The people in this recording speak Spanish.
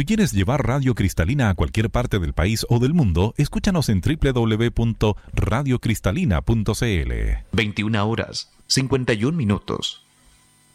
Si quieres llevar Radio Cristalina a cualquier parte del país o del mundo, escúchanos en www.radiocristalina.cl. 21 horas, 51 minutos.